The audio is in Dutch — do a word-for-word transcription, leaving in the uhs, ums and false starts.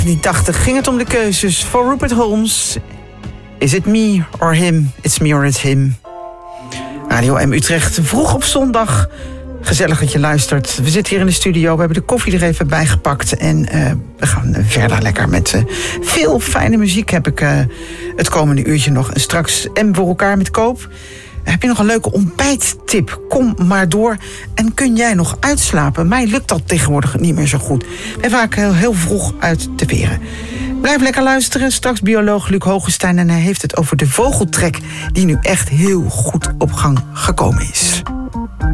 In die tachtig ging het om de keuzes voor Rupert Holmes. Is it me or him? It's me or it's him. Radio M Utrecht, vroeg op zondag. Gezellig dat je luistert. We zitten hier in de studio, we hebben de koffie er even bij gepakt. En uh, we gaan verder lekker met uh, veel fijne muziek heb ik uh, het komende uurtje nog. En straks M voor elkaar met Koop. Heb je nog een leuke ontbijttip? Kom maar door. En kun jij nog uitslapen? Mij lukt dat tegenwoordig niet meer zo goed. Ik ben vaak heel, heel vroeg uit te veren. Blijf lekker luisteren. Straks bioloog Luc Hogestein. En hij heeft het over de vogeltrek die nu echt heel goed op gang gekomen is.